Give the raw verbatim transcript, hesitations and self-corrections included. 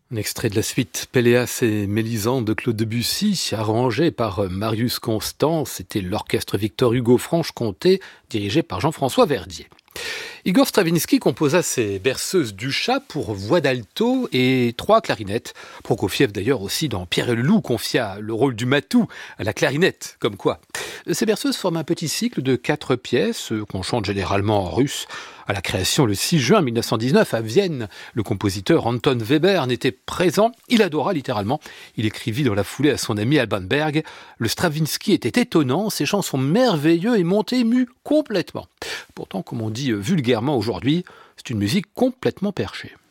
Un extrait de la suite Péléas et Mélisande de Claude Debussy, arrangé par Marius Constant. C'était l'orchestre Victor Hugo Franche-Comté, dirigé par Jean-François Verdier. Igor Stravinsky composa ses berceuses du chat pour voix d'alto et trois clarinettes. Prokofiev d'ailleurs aussi dans Pierre et le Loup confia le rôle du matou à la clarinette, comme quoi. Ces berceuses forment un petit cycle de quatre pièces qu'on chante généralement en russe. À la création le six juin mille neuf cent dix-neuf à Vienne, le compositeur Anton Weber n'était présent, il adora littéralement. Il écrivit dans la foulée à son ami Alban Berg « Le Stravinsky était étonnant, ses chants sont merveilleux et m'ont ému complètement ». Pourtant, comme on dit vulgairement aujourd'hui, c'est une musique complètement perchée.